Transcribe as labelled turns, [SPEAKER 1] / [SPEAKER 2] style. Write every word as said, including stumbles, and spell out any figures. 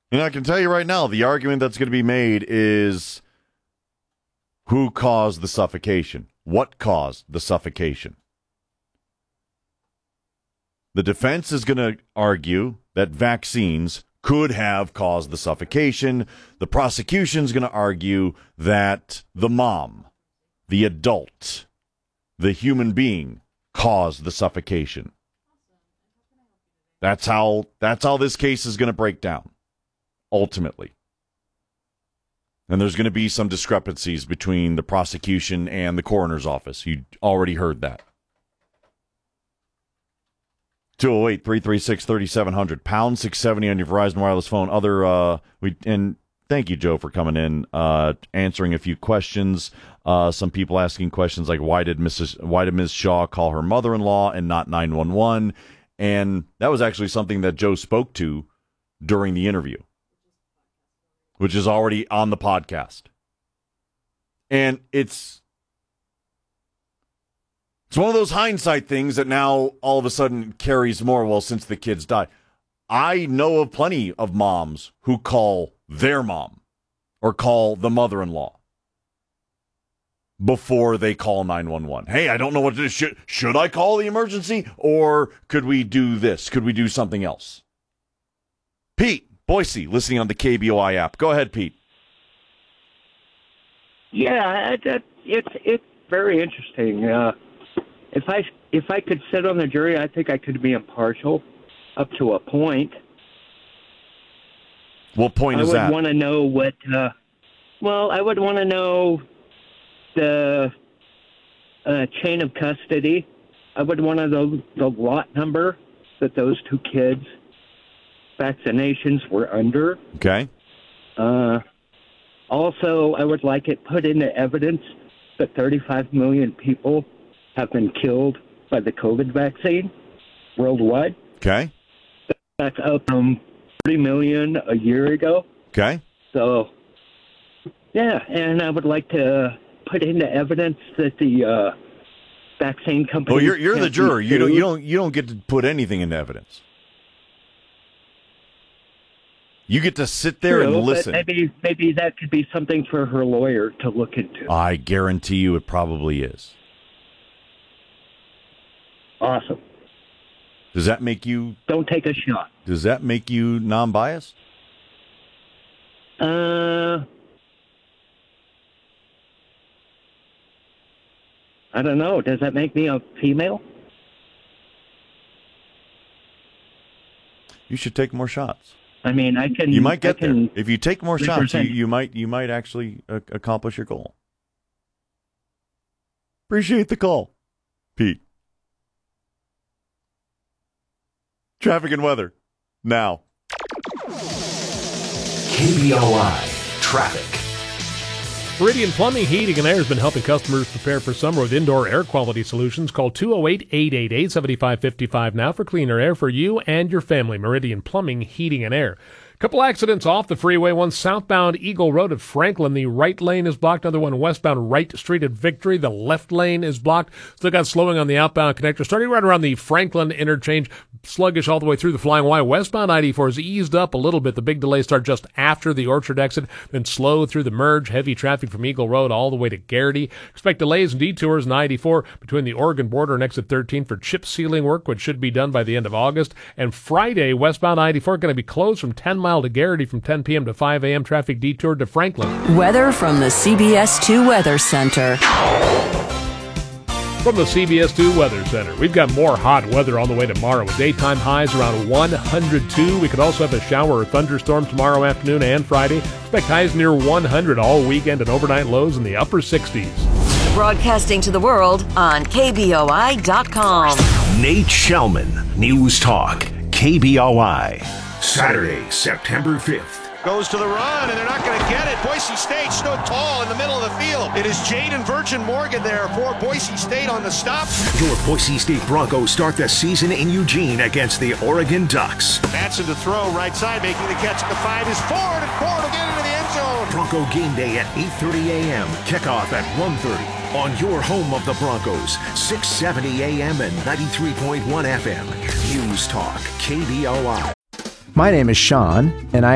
[SPEAKER 1] And I can tell you right now, the argument that's going to be made is who caused the suffocation? What caused the suffocation? The defense is going to argue that vaccines could have caused the suffocation. The prosecution is going to argue that the mom, the adult, the human being caused the suffocation. That's how that's how this case is going to break down, ultimately. And there's going to be some discrepancies between the prosecution and the coroner's office. You already heard that. two oh eight, three three six, three seven zero zero, pound six seventy on your Verizon Wireless phone. Other, uh, we and thank you, Joe, for coming in, uh, answering a few questions. Uh, some people asking questions like, why did Missus Why did Miz Shaw call her mother-in-law and not nine one one? And that was actually something that Joe spoke to during the interview, which is already on the podcast. And it's it's one of those hindsight things that now all of a sudden carries more, well, since the kids died. I know of plenty of moms who call their mom or call the mother-in-law before they call nine one one. Hey, I don't know what to do. Should, should I call the emergency, or could we do this? Could we do something else? Pete, Boise, listening on the K B O I app. Go ahead, Pete.
[SPEAKER 2] Yeah, it, it, it's it's very interesting. Uh, if I if I could sit on the jury, I think I could be impartial up to a point.
[SPEAKER 1] What point
[SPEAKER 2] I
[SPEAKER 1] is
[SPEAKER 2] would
[SPEAKER 1] that?
[SPEAKER 2] want to know what. Uh, well, I would want to know the uh, chain of custody. I would want to know the lot number that those two kids' vaccinations were under.
[SPEAKER 1] Okay.
[SPEAKER 2] Uh, also, I would like it put into evidence that thirty-five million people have been killed by the COVID vaccine worldwide.
[SPEAKER 1] Okay.
[SPEAKER 2] That's up from thirty million a year ago.
[SPEAKER 1] Okay.
[SPEAKER 2] So, yeah, and I would like to put into evidence that the uh, vaccine company.
[SPEAKER 1] Well, you're you're the juror. You don't you don't you don't get to put anything into evidence. You get to sit there
[SPEAKER 2] True,
[SPEAKER 1] and listen.
[SPEAKER 2] But maybe maybe that could be something for her lawyer to look into.
[SPEAKER 1] I guarantee you, it probably is.
[SPEAKER 2] Awesome.
[SPEAKER 1] Does that make you?
[SPEAKER 2] Don't take a shot.
[SPEAKER 1] Does that make you non-biased?
[SPEAKER 2] Uh, I don't know. Does that make me a female?
[SPEAKER 1] You should take more shots.
[SPEAKER 2] I mean, I can.
[SPEAKER 1] You might get
[SPEAKER 2] I can
[SPEAKER 1] there if you take more shots. You,
[SPEAKER 2] represent-
[SPEAKER 1] you might you might actually uh, accomplish your goal. Appreciate the call, Pete. Traffic and weather now.
[SPEAKER 3] K B O I Traffic.
[SPEAKER 4] Meridian Plumbing, Heating, and Air has been helping customers prepare for summer with indoor air quality solutions. Call two oh eight, eight eight eight, seven five five five now for cleaner air for you and your family. Meridian Plumbing, Heating, and Air. Couple accidents off the freeway. One southbound Eagle Road at Franklin. The right lane is blocked. Another one westbound Wright Street at Victory. The left lane is blocked. Still got slowing on the outbound connector. Starting right around the Franklin interchange. Sluggish all the way through the Flying Y. Westbound I eighty-four is eased up a little bit. The big delays start just after the Orchard exit. Then slow through the merge. Heavy traffic from Eagle Road all the way to Garrity. Expect delays and detours in I eighty-four between the Oregon border and exit thirteen for chip sealing work, which should be done by the end of August. And Friday, westbound I eighty-four going to be closed from ten mile to Garrity from ten p.m. to five a.m. Traffic detour to Franklin.
[SPEAKER 5] Weather from the C B S two Weather Center.
[SPEAKER 4] From the C B S two Weather Center, we've got more hot weather on the way tomorrow with daytime highs around one hundred two. We could also have a shower or thunderstorm tomorrow afternoon and Friday. Expect highs near one hundred all weekend and overnight lows in the upper sixties.
[SPEAKER 5] Broadcasting to the world on K B O I dot com.
[SPEAKER 3] Nate Shellman, News Talk, K B O I. Saturday, September fifth.
[SPEAKER 6] Goes to the run, and they're not going to get it. Boise State stood tall in the middle of the field. It is Jaden Virgin Morgan there for Boise State on the stop.
[SPEAKER 3] Your Boise State Broncos start the season in Eugene against the Oregon Ducks.
[SPEAKER 6] Matson to throw, right side, making the catch at the five is Ford, and Ford will get into the end zone.
[SPEAKER 3] Bronco game day at eight thirty a.m. Kickoff at one thirty on your home of the Broncos, six seventy a.m. and ninety-three point one F M. News Talk, K B O I.
[SPEAKER 7] My name is Sean, and I